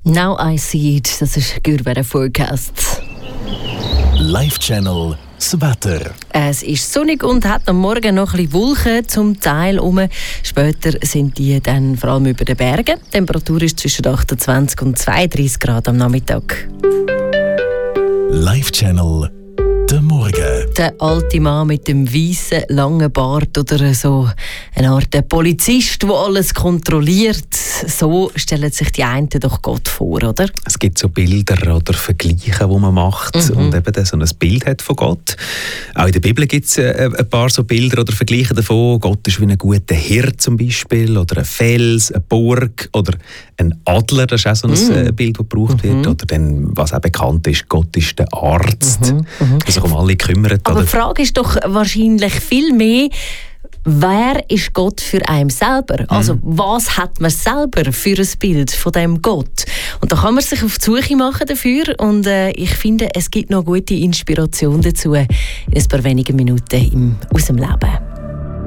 Now I see it, das ist Good Weather Forecast. Live Channel, das Wetter. Es ist sonnig und hat am Morgen noch ein bisschen Wolken zum Teil rum. Später sind die dann vor allem über den Bergen. Die Temperatur ist zwischen 28 und 32 Grad am Nachmittag. Live Channel, der Morgen. Der alte Mann mit dem weißen, langen Bart oder so eine Art Polizist, der alles kontrolliert. So stellen sich die einen doch Gott vor, oder? Es gibt so Bilder oder Vergleiche, die man macht und eben so ein Bild hat von Gott. Auch in der Bibel gibt es ein paar so Bilder oder Vergleiche davon. Gott ist wie ein guter Hirt zum Beispiel oder ein Fels, eine Burg oder ein Adler. Das ist auch so ein Bild, das gebraucht wird. Oder dann, was auch bekannt ist, Gott ist der Arzt, der sich um alle kümmert. Aber oder? die Frage ist doch wahrscheinlich viel mehr, wer ist Gott für einen selber? Also was hat man selber für ein Bild von dem Gott? Und da kann man sich auf die Suche machen dafür. Und ich finde, es gibt noch gute Inspiration dazu in ein paar wenigen Minuten aus dem Leben.